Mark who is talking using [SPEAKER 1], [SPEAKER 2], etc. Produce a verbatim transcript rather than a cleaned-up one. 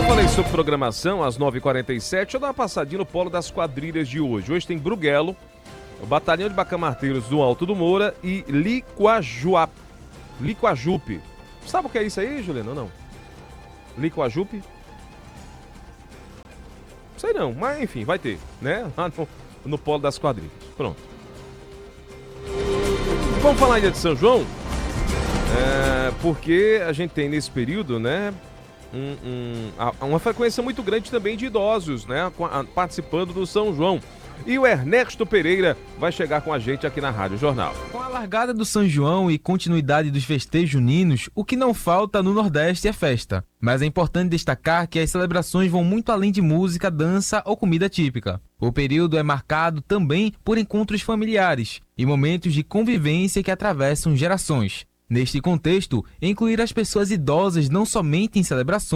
[SPEAKER 1] Falei sobre programação às nove e quarenta e sete. Deixa eu dar uma passadinha no polo das quadrilhas de hoje. Hoje tem Bruguelo, o Batalhão de Bacamarteiros do Alto do Moura e Liquajuap. Liquajupe. Sabe o que é isso aí, Juliano? Não. Liquajupe? Sei não, mas enfim, vai ter, né? Lá no, no polo das quadrilhas. Pronto. Vamos falar ainda de São João? É, porque a gente tem nesse período, né? Um, um, uma frequência muito grande também de idosos, né, participando do São João. E o Ernesto Pereira vai chegar com a gente aqui na Rádio Jornal.
[SPEAKER 2] Com a largada do São João e continuidade dos festejos juninos, o que não falta no Nordeste é festa. Mas é importante destacar que as celebrações vão muito além de música, dança ou comida típica. O período é marcado também por encontros familiares e momentos de convivência que atravessam gerações. Neste contexto, incluir as pessoas idosas não somente em celebrações,